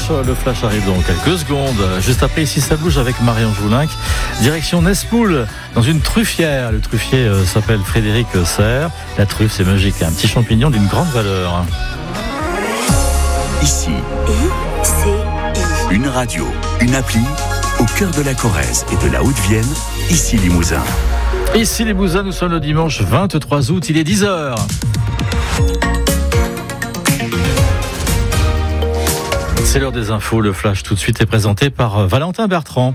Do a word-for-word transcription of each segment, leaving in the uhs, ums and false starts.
flash. Le flash arrive dans quelques secondes. Juste après, ici, ça bouge avec Marion Joulinck. Direction Nespoul, dans une truffière. Le truffier euh, s'appelle Frédéric Serre. La truffe, c'est magique. Un petit champignon d'une grande valeur. Ici, I C I. une radio, une appli, au cœur de la Corrèze et de la Haute-Vienne, ici Limousin. Ici Limousin, nous sommes le dimanche vingt-trois août, il est dix heures. C'est l'heure des infos, le flash tout de suite est présenté par Valentin Bertrand.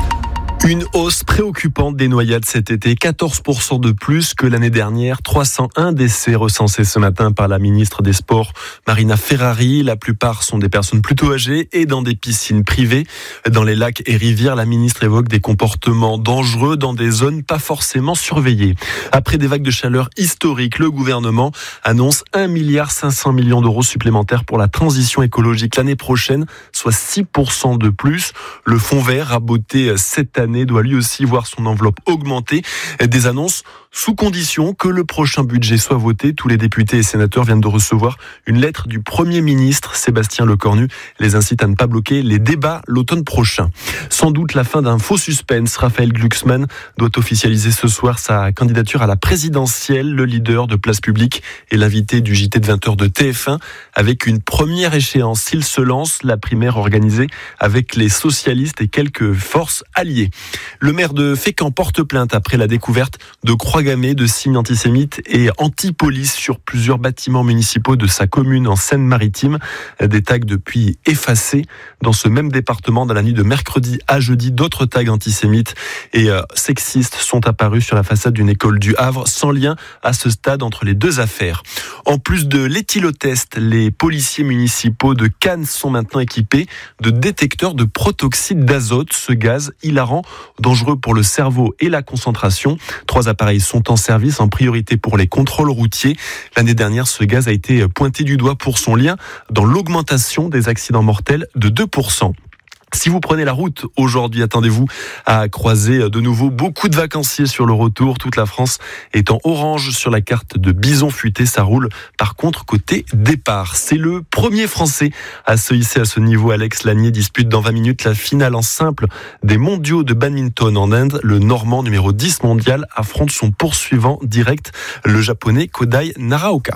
Une hausse préoccupante des noyades cet été, quatorze pour cent de plus que l'année dernière. trois cent un décès recensés ce matin par la ministre des Sports, Marina Ferrari. La plupart sont des personnes plutôt âgées et dans des piscines privées. Dans les lacs et rivières, la ministre évoque des comportements dangereux dans des zones pas forcément surveillées. Après des vagues de chaleur historiques, le gouvernement annonce un milliard cinq cents millions d'euros supplémentaires pour la transition écologique l'année prochaine, soit six pour cent de plus. Le fonds vert, raboté cette année, doit lui aussi voir son enveloppe augmenter. Des annonces sous condition que le prochain budget soit voté. Tous les députés et sénateurs viennent de recevoir une lettre du Premier ministre, Sébastien Lecornu, les incite à ne pas bloquer les débats l'automne prochain. Sans doute la fin d'un faux suspense. Raphaël Glucksmann doit officialiser ce soir sa candidature à la présidentielle. Le leader de Place Publique est l'invité du J T de vingt heures de T F un avec une première échéance. S'il se lance, la primaire organisée avec les socialistes et quelques forces alliées. Le maire de Fécamp porte plainte après la découverte de croix gammées, de signes antisémites et anti-police sur plusieurs bâtiments municipaux de sa commune en Seine-Maritime. Des tags depuis effacés. Dans ce même département, dans la nuit de mercredi à jeudi, d'autres tags antisémites et euh, sexistes sont apparus sur la façade d'une école du Havre, sans lien à ce stade entre les deux affaires. En plus de l'éthylotest, les policiers municipaux de Cannes sont maintenant équipés de détecteurs de protoxyde d'azote, ce gaz hilarant, dangereux pour le cerveau et la concentration. Trois appareils sont en service, en priorité pour les contrôles routiers. L'année dernière, ce gaz a été pointé du doigt pour son lien dans l'augmentation des accidents mortels de deux pour cent. Si vous prenez la route aujourd'hui, attendez-vous à croiser de nouveau beaucoup de vacanciers sur le retour. Toute la France est en orange sur la carte de Bison Futé. Ça roule par contre côté départ. C'est le premier Français à se hisser à ce niveau. Alex Lanier dispute dans vingt minutes la finale en simple des mondiaux de badminton en Inde. Le Normand numéro dix mondial affronte son poursuivant direct, le Japonais Kodai Naraoka.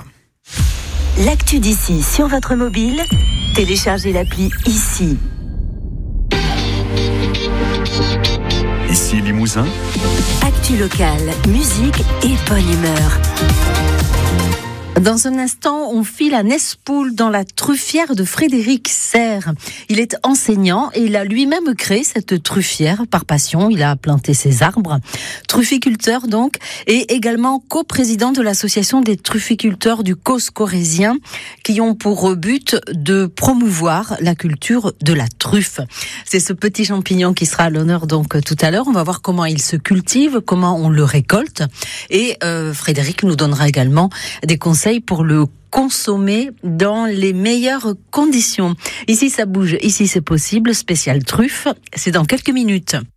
L'actu d'ici sur votre mobile, téléchargez l'appli Ici. Ici Limousin. Actu locale, musique et bonne humeur. Dans un instant, on file à Nespoul dans la truffière de Frédéric Serre. Il est enseignant et il a lui-même créé cette truffière par passion. Il a planté ses arbres. Trufficulteur donc, et également coprésident de l'association des trufficulteurs du Causse corrézien qui ont pour but de promouvoir la culture de la truffe. C'est ce petit champignon qui sera à l'honneur donc tout à l'heure. On va voir comment il se cultive, comment on le récolte. Et euh, Frédéric nous donnera également des conseils pour le consommer dans les meilleures conditions. Ici, ça bouge. Ici, c'est possible. Spécial truffe. C'est dans quelques minutes.